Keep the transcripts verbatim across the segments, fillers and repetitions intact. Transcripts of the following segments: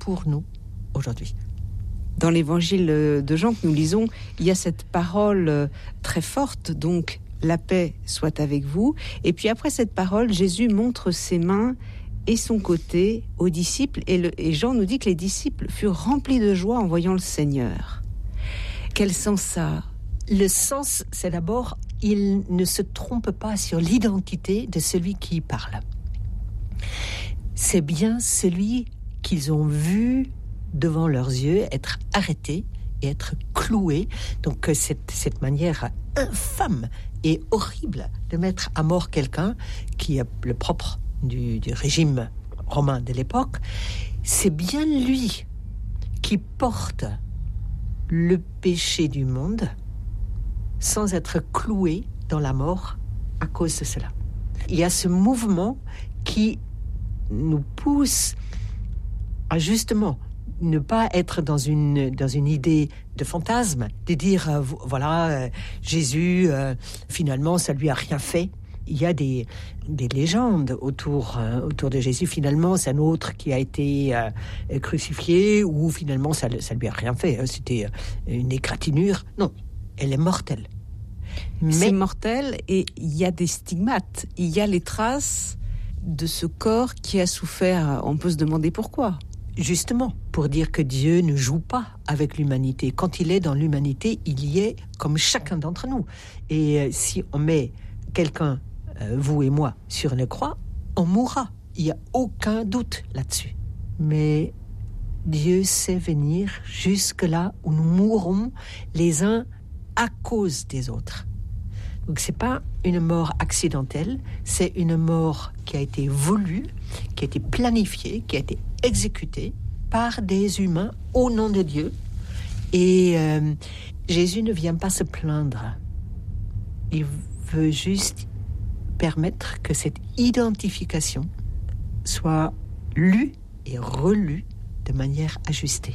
pour nous aujourd'hui. Dans l'évangile de Jean que nous lisons, il y a cette parole très forte, donc la paix soit avec vous. Et puis après cette parole, Jésus montre ses mains et son côté aux disciples. Et, le, et Jean nous dit que les disciples furent remplis de joie en voyant le Seigneur. Quel sens ça a ? Le sens, c'est d'abord, il ne se trompe pas sur l'identité de celui qui parle. C'est bien celui qu'ils ont vu devant leurs yeux être arrêté et être cloué. Donc cette, cette manière infâme et horrible de mettre à mort quelqu'un qui est le propre du, du régime romain de l'époque, c'est bien lui qui porte le péché du monde sans être cloué dans la mort à cause de cela. Il y a ce mouvement qui nous pousse à justement ne pas être dans une, dans une idée de fantasme, de dire, euh, voilà, euh, Jésus, euh, finalement, ça lui a rien fait. Il y a des, des légendes autour, euh, autour de Jésus. Finalement, c'est un autre qui a été euh, crucifié, ou finalement, ça ne lui a rien fait. C'était une égratignure. Non, elle est mortelle. Mais c'est mortel, et il y a des stigmates. Il y a les traces de ce corps qui a souffert. On peut se demander pourquoi. Justement, pour dire que Dieu ne joue pas avec l'humanité. Quand il est dans l'humanité, il y est comme chacun d'entre nous. Et euh, si on met quelqu'un, euh, vous et moi, sur une croix, on mourra. Il n'y a aucun doute là-dessus. Mais Dieu sait venir jusque là où nous mourrons les uns à cause des autres. Donc c'est pas une mort accidentelle, c'est une mort qui a été voulue, qui a été planifiée, qui a été exécutée par des humains au nom de Dieu. Et euh, Jésus ne vient pas se plaindre. Il veut juste permettre que cette identification soit lue et relue de manière ajustée.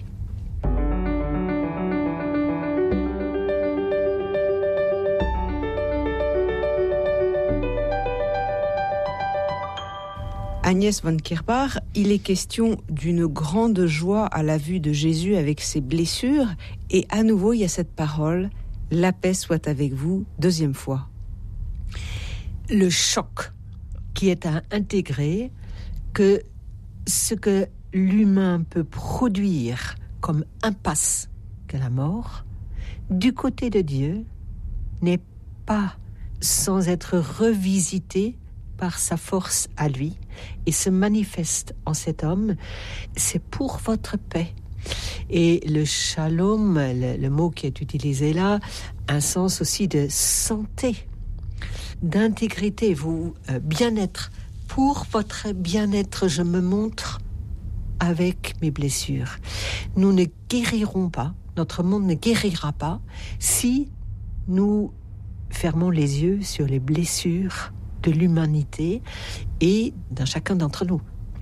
Agnès von Kirbach, il est question d'une grande joie à la vue de Jésus avec ses blessures, et à nouveau il y a cette parole, la paix soit avec vous, deuxième fois. Le choc qui est à intégrer, que ce que l'humain peut produire comme impasse que la mort, du côté de Dieu, n'est pas sans être revisité par sa force à lui, et se manifeste en cet homme, c'est pour votre paix. Et le shalom, le, le mot qui est utilisé là, a un sens aussi de santé, d'intégrité, vous, euh, bien-être. Pour votre bien-être, je me montre avec mes blessures. Nous ne guérirons pas, notre monde ne guérira pas, si nous fermons les yeux sur les blessures de l'humanité et d'un chacun d'entre nous.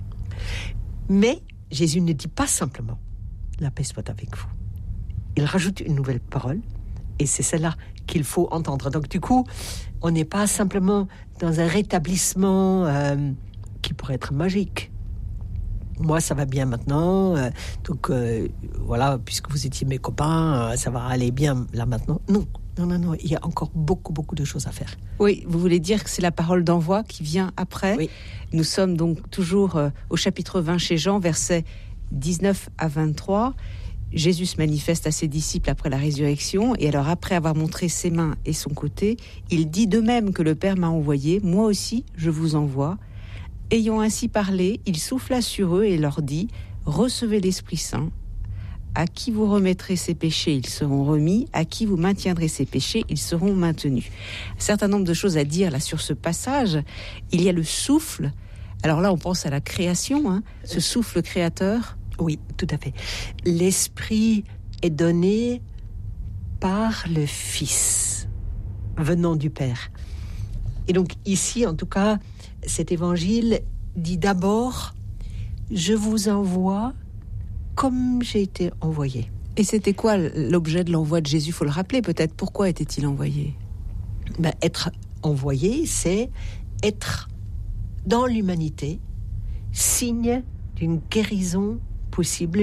Mais Jésus ne dit pas simplement « la paix soit avec vous ». Il rajoute une nouvelle parole, et c'est celle-là qu'il faut entendre. Donc du coup, on n'est pas simplement dans un rétablissement euh, qui pourrait être magique. Moi, ça va bien maintenant, euh, donc euh, voilà, puisque vous étiez mes copains, euh, ça va aller bien là maintenant. Non. Non, non, non, il y a encore beaucoup, beaucoup de choses à faire. Oui, vous voulez dire que c'est la parole d'envoi qui vient après. Oui. Nous sommes donc toujours euh, au chapitre vingt chez Jean, versets dix-neuf à vingt-trois. Jésus se manifeste à ses disciples après la résurrection, et alors après avoir montré ses mains et son côté, il dit de même que le Père m'a envoyé, moi aussi je vous envoie. Ayant ainsi parlé, il souffla sur eux et leur dit, recevez l'Esprit Saint. À qui vous remettrez ses péchés, ils seront remis. À qui vous maintiendrez ses péchés, ils seront maintenus. Un certain nombre de choses à dire là sur ce passage. Il y a le souffle. Alors là, on pense à la création, hein, ce souffle créateur. Oui, tout à fait. L'esprit est donné par le Fils, venant du Père. Et donc ici, en tout cas, cet évangile dit d'abord, je vous envoie comme j'ai été envoyé. Et c'était quoi l'objet de l'envoi de Jésus ? Il faut le rappeler peut-être. Pourquoi était-il envoyé ? Ben, être envoyé, c'est être dans l'humanité, signe d'une guérison possible.